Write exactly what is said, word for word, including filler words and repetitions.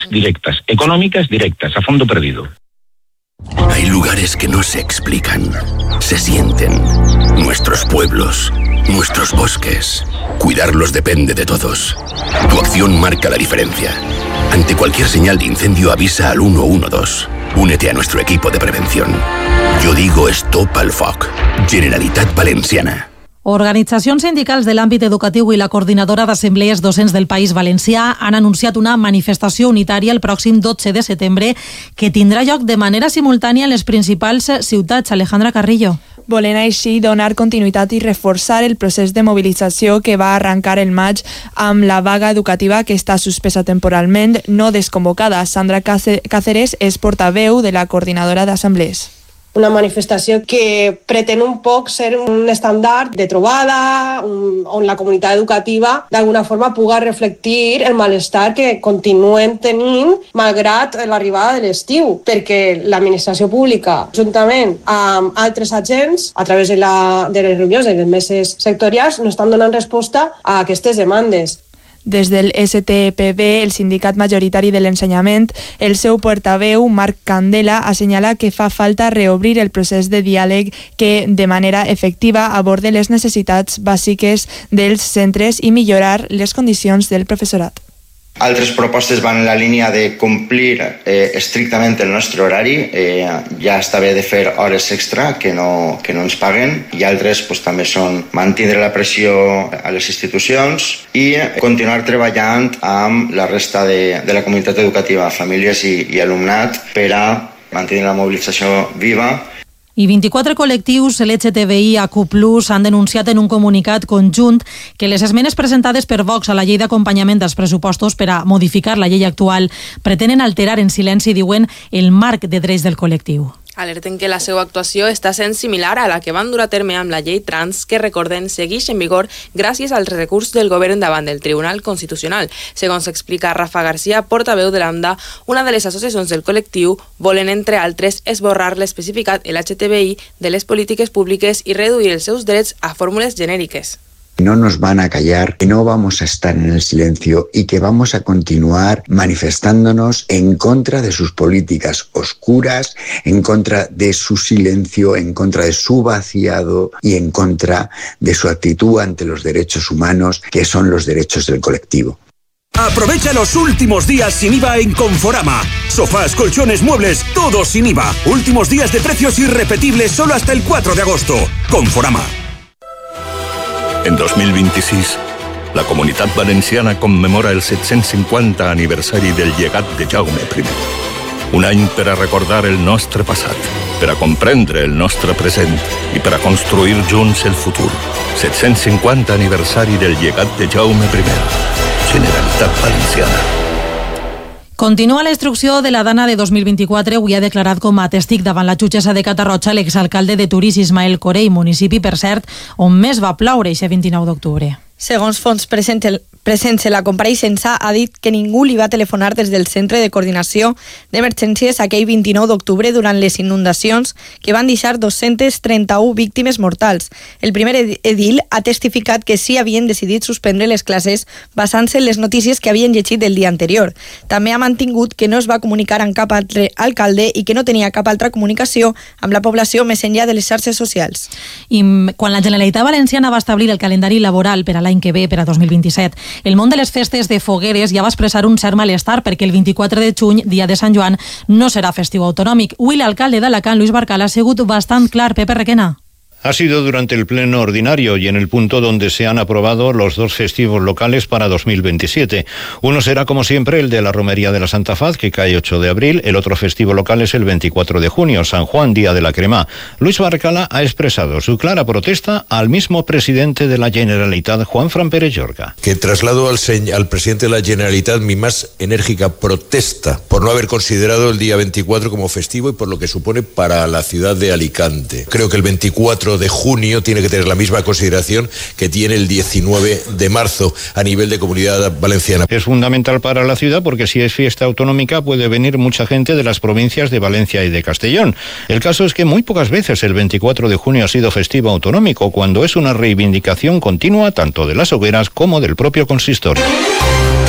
directas, económicas directas, a fondo perdido. Hay lugares que no se explican, se sienten. Nuestros pueblos, nuestros bosques. Cuidarlos depende de todos. Tu acción marca la diferencia. Ante cualquier señal de incendio avisa al uno uno dos. Únete a nuestro equipo de prevención. Yo digo stop al foc. Generalitat Valenciana. Organitzacions sindicals de l'àmbit educatiu i la coordinadora d'assemblees docents del País Valencià han anunciat una manifestació unitària el pròxim dotze de setembre que tindrà lloc de manera simultània en les principals ciutats. Alejandra Carrillo. Volen així donar continuïtat i reforçar el procés de mobilització que va arrencar el maig amb la vaga educativa que està suspesa temporalment, no desconvocada. Sandra Cáceres és portaveu de la coordinadora d'assemblees. Una manifestació que pretén un poc ser un estàndard de trobada on la comunitat educativa d'alguna forma pugui reflectir el malestar que continuen tenint malgrat l'arribada de l'estiu, perquè l'administració pública, juntament amb altres agents, a través de, la, de les reunions de les meses sectorials, no estan donant resposta a aquestes demandes. Des del S T P B, el sindicat majoritari de l'ensenyament, el seu portaveu, Marc Candela, assenyala que fa falta reobrir el procés de diàleg que, de manera efectiva, aborde les necessitats bàsiques dels centres i millorar les condicions del professorat. Altres propostes van en la línia de complir eh, estrictament el nostre horari. Eh, ja està bé de fer hores extra que no, que no ens paguen, i altres pues, també són mantenir la pressió a les institucions i continuar treballant amb la resta de, de la comunitat educativa, famílies i, i alumnat, per a mantenir la mobilització viva. I vint-i-quatre col·lectius L G T B I A Q plus, han denunciat en un comunicat conjunt que les esmenes presentades per Vox a la llei d'acompanyament dels pressupostos per a modificar la llei actual pretenen alterar en silenci, diuen, el marc de drets del col·lectiu. Alerten que la seva actuació està sent similar a la que van dur a terme amb la llei trans, que, recorden, segueix en vigor gràcies al recurs del govern davant del Tribunal Constitucional. Segons explica Rafa García, portaveu de l'AMDA, una de les associacions del col·lectiu volen, entre altres, esborrar l'especificat L G T B I de les polítiques públiques i reduir els seus drets a fórmules genèriques. No nos van a callar, que no vamos a estar en el silencio y que vamos a continuar manifestándonos en contra de sus políticas oscuras, en contra de su silencio, en contra de su vaciado y en contra de su actitud ante los derechos humanos, que son los derechos del colectivo. Aprovecha los últimos días sin I V A en Conforama. Sofás, colchones, muebles, todo sin I V A. Últimos días de precios irrepetibles solo hasta el cuatro de agosto. Conforama. En dos mil vint-i-sis, la Comunitat Valenciana commemora el set-cents cinquanta aniversari del llegat de Jaume primer. Un any per a recordar el nostre passat, per a comprendre el nostre present i per a construir junts el futur. set-cents cinquanta aniversari del llegat de Jaume primer. Generalitat Valenciana. Continua la instrucció de la Dana de dos mil vint-i-quatre. Avui ha declarat com a testig davant la jutgessa de Catarroja l'exalcalde de Turís, Ismael Corell, municipi, per cert, on més va ploure aquest vint-i-nou d'octubre. Segons fonts presents en la compareixença, ha dit que ningú li va telefonar des del Centre de Coordinació d'Emergències aquell vint-i-nou d'octubre durant les inundacions que van deixar dos-centes trenta-u víctimes mortals. El primer edil ha testificat que sí havien decidit suspendre les classes basant-se en les notícies que havien llegit el dia anterior. També ha mantingut que no es va comunicar amb cap altre alcalde i que no tenia cap altra comunicació amb la població més enllà de les xarxes socials. I quan la Generalitat Valenciana va establir el calendari laboral per a l'any que ve, per a dos mil vint-i-set, el món de les festes de fogueres ja va expressar un cert malestar perquè el vint-i-quatre de juny, dia de Sant Joan, no serà festiu autonòmic. Avui l'alcalde d'Alacant, Luis Barcal, ha sigut bastant clar. Pepe Requena. Ha sido durante el pleno ordinario y en el punto donde se han aprobado los dos festivos locales para dos mil veintisiete. Uno será, como siempre, el de la Romería de la Santa Faz, que cae ocho de abril. El otro festivo local es el veinticuatro de junio, San Juan, Día de la Cremà. Luis Barcala ha expresado su clara protesta al mismo presidente de la Generalitat, Juanfran Pérez Llorca. Que traslado al, al presidente de la Generalitat mi más enérgica protesta por no haber considerado el día veinticuatro como festivo y por lo que supone para la ciudad de Alicante. Creo que el veinticuatro de junio tiene que tener la misma consideración que tiene el diecinueve de marzo a nivel de Comunidad Valenciana. Es fundamental para la ciudad porque si es fiesta autonómica puede venir mucha gente de las provincias de Valencia y de Castellón. El caso es que muy pocas veces el veinticuatro de junio ha sido festivo autonómico, cuando es una reivindicación continua tanto de las hogueras como del propio consistorio.